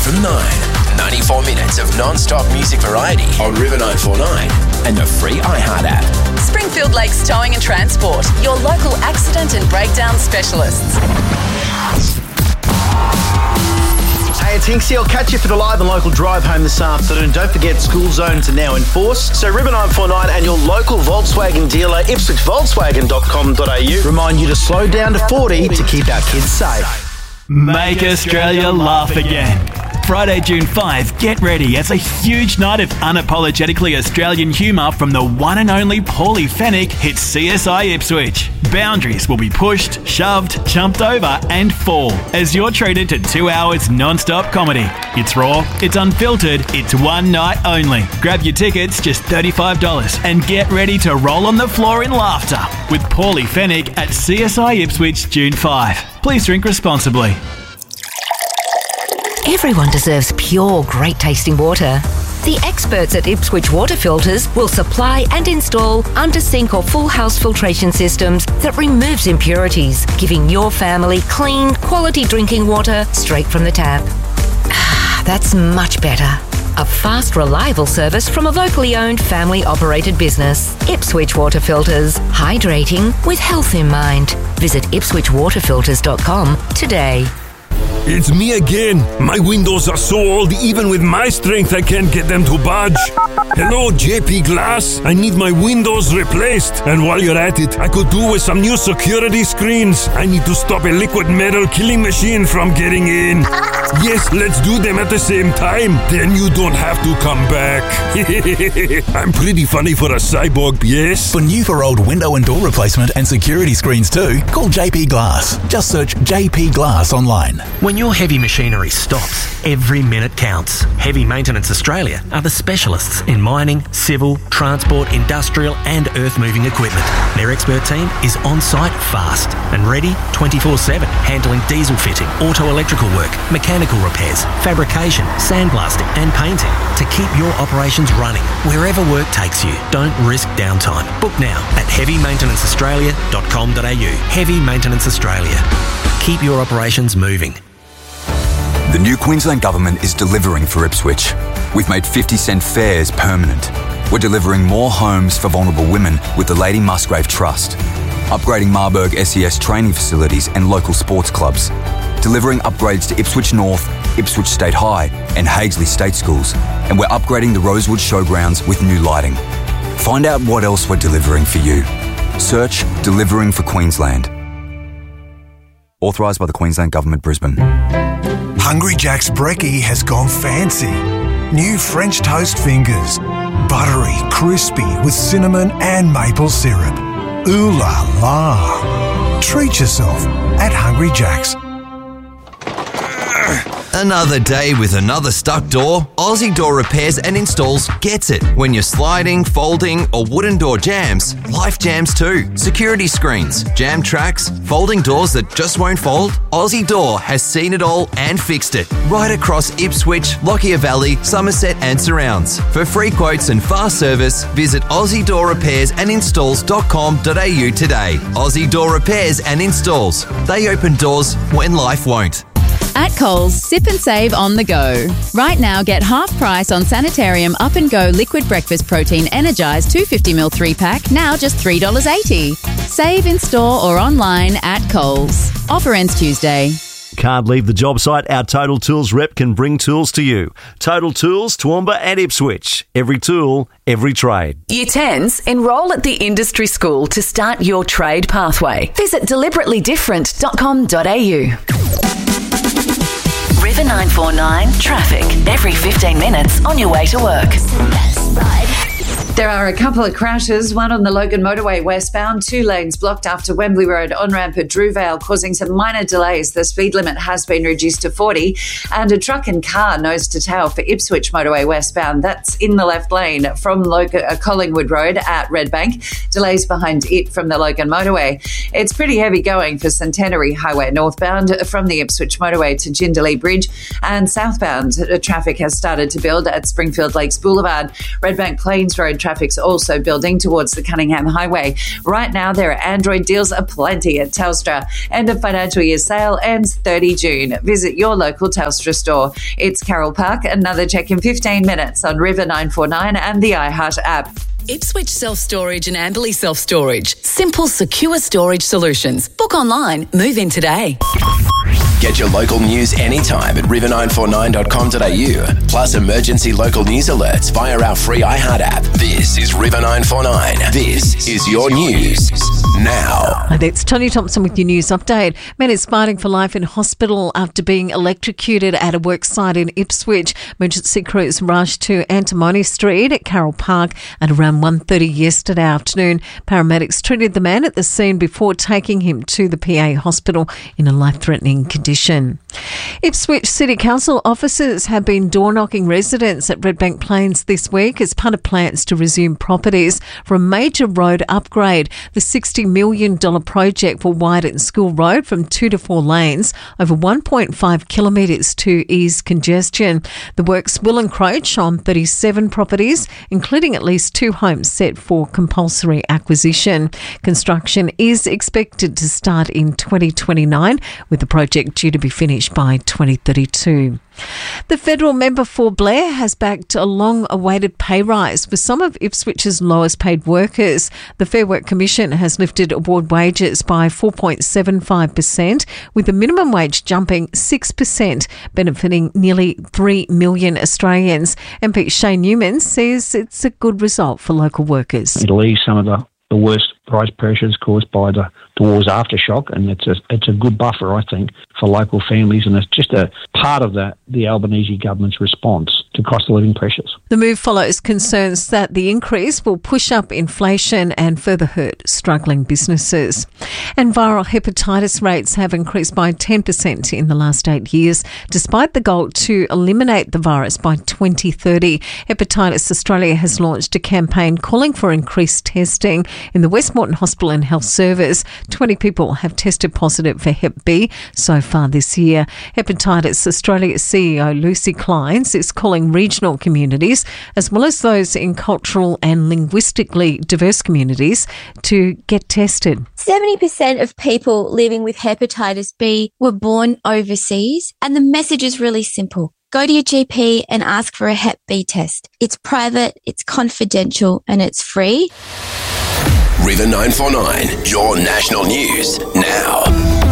from 9. 94 minutes of non-stop music variety on River 949 and the free iHeart app. Springfield Lakes Towing and Transport, your local accident and breakdown specialists. Hey, it's Hinksy. I'll catch you for the live and local drive home this afternoon. Don't forget, school zones are now in force. So River 949 and your local Volkswagen dealer, ipswichvolkswagen.com.au, remind you to slow down to 40 to keep our kids safe. Make Australia laugh again. Friday, June 5, get ready as a huge night of unapologetically Australian humour from the one and only Paulie Fennick hits CSI Ipswich. Boundaries will be pushed, shoved, jumped over and fall as you're treated to 2 hours non-stop comedy. It's raw, it's unfiltered, it's one night only. Grab your tickets, just $35, and get ready to roll on the floor in laughter with Paulie Fennick at CSI Ipswich, June 5. Please drink responsibly. Everyone deserves pure, great-tasting water. The experts at Ipswich Water Filters will supply and install under-sink or full-house filtration systems that removes impurities, giving your family clean, quality drinking water straight from the tap. That's much better. A fast, reliable service from a locally owned, family-operated business. Ipswich Water Filters. Hydrating with health in mind. Visit ipswichwaterfilters.com today. It's me again. My windows are so old, even with my strength, I can't get them to budge. Hello, JP Glass. I need my windows replaced. And while you're at it, I could do with some new security screens. I need to stop a liquid metal killing machine from getting in. Yes, let's do them at the same time. Then you don't have to come back. I'm pretty funny for a cyborg, yes? For new for old window and door replacement and security screens too, call JP Glass. Just search JP Glass online. When your heavy machinery stops, every minute counts. Heavy Maintenance Australia are the specialists in mining, civil, transport, industrial and earth-moving equipment. Their expert team is on-site fast and ready 24/7, handling diesel fitting, auto-electrical work, mechanical repairs, fabrication, sandblasting and painting to keep your operations running wherever work takes you. Don't risk downtime. Book now at heavymaintenanceaustralia.com.au. Heavy Maintenance Australia. Keep your operations moving. The new Queensland Government is delivering for Ipswich. We've made 50-cent fares permanent. We're delivering more homes for vulnerable women with the Lady Musgrave Trust. Upgrading Marburg SES training facilities and local sports clubs. Delivering upgrades to Ipswich North, Ipswich State High and Hagesley State Schools. And we're upgrading the Rosewood Showgrounds with new lighting. Find out what else we're delivering for you. Search Delivering for Queensland. Authorised by the Queensland Government, Brisbane. Hungry Jack's Brekkie has gone fancy. New French toast fingers. Buttery, crispy with cinnamon and maple syrup. Ooh la la. Treat yourself at Hungry Jack's. Another day with another stuck door? Aussie Door Repairs and Installs gets it. When you're sliding, folding or wooden door jams, life jams too. Security screens, jam tracks, folding doors that just won't fold? Aussie Door has seen it all and fixed it. Right across Ipswich, Lockyer Valley, Somerset and surrounds. For free quotes and fast service, visit AussieDoorRepairsAndInstalls.com.au today. Aussie Door Repairs and Installs. They open doors when life won't. At Coles, sip and save on the go. Right now, get half price on Sanitarium Up and Go Liquid Breakfast Protein Energize 250ml 3-pack, now just $3.80. Save in store or online at Coles. Offer ends Tuesday. Can't leave the job site? Our Total Tools rep can bring tools to you. Total Tools, Toowoomba and Ipswich. Every tool, every trade. Year 10s, enrol at the industry school to start your trade pathway. Visit deliberatelydifferent.com.au. River 949 traffic every 15 minutes on your way to work. There are a couple of crashes, one on the Logan Motorway westbound, 2 lanes blocked after Wembley Road on-ramp at Drewvale, causing some minor delays. The speed limit has been reduced to 40, and a truck and car nose to tail for Ipswich Motorway westbound. That's in the left lane from Collingwood Road at Redbank. Delays behind it from the Logan Motorway. It's pretty heavy going for Centenary Highway northbound from the Ipswich Motorway to Jindalee Bridge, and southbound traffic has started to build at Springfield Lakes Boulevard. Redbank Plains Road traffic traffic's also building towards the Cunningham Highway. Right now, there are Android deals aplenty at Telstra. End of financial year sale ends 30 June. Visit your local Telstra store. It's Carol Park. Another check in 15 minutes on River 949 and the iHeart app. Ipswich Self-Storage and Amberley Self-Storage. Simple, secure storage solutions. Book online. Move in today. Get your local news anytime at river949.com.au. Plus emergency local news alerts via our free iHeart app. This is River 949. This is your news now. And it's Tony Thompson with your news update. Man is fighting for life in hospital after being electrocuted at a work site in Ipswich. Emergency crews rushed to Antimony Street at Carroll Park at around 1:30 yesterday afternoon. Paramedics treated the man at the scene before taking him to the PA hospital in a life-threatening condition. Ipswich City Council officers have been door-knocking residents at Redbank Plains this week as part of plans to resume properties for a major road upgrade. The $60 million project will widen School Road from 2 to 4 lanes over 1.5 kilometres to ease congestion. The works will encroach on 37 properties, including at least 2 homes set for compulsory acquisition. Construction is expected to start in 2029, with the project due to be finished by 2032. The federal member for Blair has backed a long-awaited pay rise for some of Ipswich's lowest-paid workers. The Fair Work Commission has lifted award wages by 4.75%, with the minimum wage jumping 6%, benefiting nearly 3 million Australians. MP Shane Newman says it's a good result for local workers. It'll ease some of the worst price pressures caused by the war's aftershock, and it's a good buffer, I think, for local families, and it's just a part of the Albanese government's response to cost of living pressures. The move follows concerns that the increase will push up inflation and further hurt struggling businesses. And viral hepatitis rates have increased by 10% in the last 8 years, despite the goal to eliminate the virus by 2030. Hepatitis Australia has launched a campaign calling for increased testing. In the Westmoreton Hospital and Health Service, 20 people have tested positive for Hep B so far this year. Hepatitis Australia CEO Lucy Clines is calling regional communities, as well as those in cultural and linguistically diverse communities, to get tested. 70% of people living with hepatitis B were born overseas, and the message is really simple. Go to your GP and ask for a Hep B test. It's private, it's confidential, and it's free. River 949, your national news now.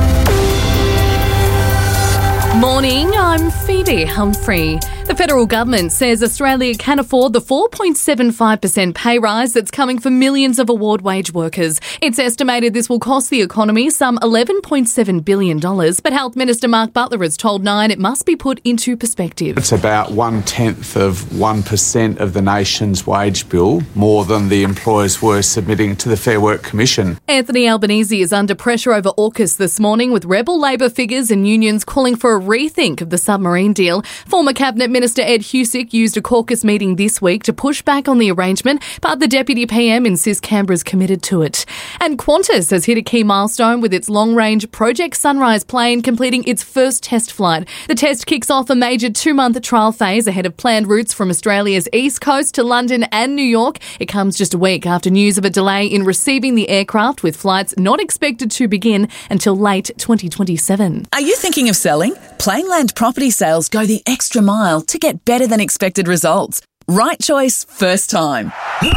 Morning, I'm Phoebe Humphrey. The federal government says Australia can afford the 4.75% pay rise that's coming for millions of award wage workers. It's estimated this will cost the economy some $11.7 billion, but Health Minister Mark Butler has told Nine it must be put into perspective. It's about 1/10% of the nation's wage bill, more than the employers were submitting to the Fair Work Commission. Anthony Albanese is under pressure over AUKUS this morning, with rebel Labor figures and unions calling for a rethink of the submarine deal. Former Cabinet Minister Ed Husic used a caucus meeting this week to push back on the arrangement, but the Deputy PM insists Canberra's committed to it. And Qantas has hit a key milestone with its long-range Project Sunrise plane completing its first test flight. The test kicks off a major 2-month trial phase ahead of planned routes from Australia's east coast to London and New York. It comes just a week after news of a delay in receiving the aircraft, with flights not expected to begin until late 2027. Are you thinking of selling? Plainland Property Sales go the extra mile to get better than expected results. Right choice, first time.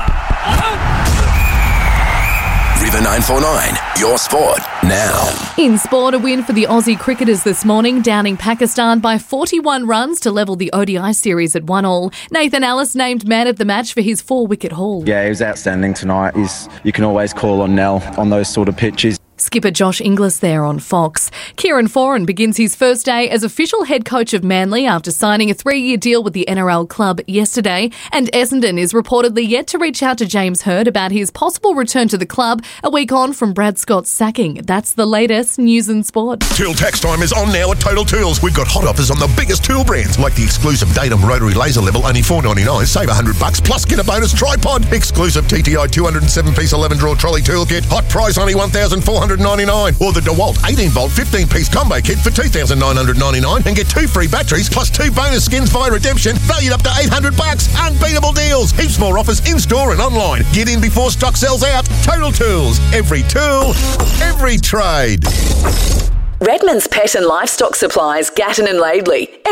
River 949, your sport now. In sport, a win for the Aussie cricketers this morning, downing Pakistan by 41 runs to level the ODI series at 1-1. Nathan Ellis named man of the match for his 4-wicket haul. Yeah, he was outstanding tonight. You can always call on Nell on those sort of pitches. Skipper Josh Inglis there on Fox. Kieran Foran begins his first day as official head coach of Manly after signing a 3-year deal with the NRL club yesterday. And Essendon is reportedly yet to reach out to James Hird about his possible return to the club a week on from Brad Scott's sacking. That's the latest news and sport. Tool tax time is on now at Total Tools. We've got hot offers on the biggest tool brands, like the exclusive Datum Rotary Laser Level, only $4.99. Save $100, plus get a bonus tripod. Exclusive TTI 207-piece 11-drawer trolley toolkit. Hot price, only $1,400. $2,999. Or the DeWalt 18-volt 15-piece combo kit for $2,999 and get 2 free batteries plus 2 bonus skins via redemption valued up to $800. Unbeatable deals. Heaps more offers in-store and online. Get in before stock sells out. Total Tools. Every tool, every trade. Redmond's Pet and Livestock Supplies, Gatton and Laidley.